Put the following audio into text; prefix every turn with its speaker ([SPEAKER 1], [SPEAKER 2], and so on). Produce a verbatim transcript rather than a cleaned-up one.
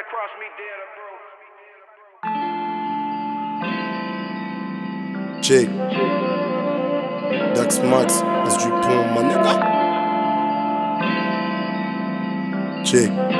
[SPEAKER 1] cross me dead, bro.
[SPEAKER 2] Jake, Dax Max, that's du pont, my nigga. Jake.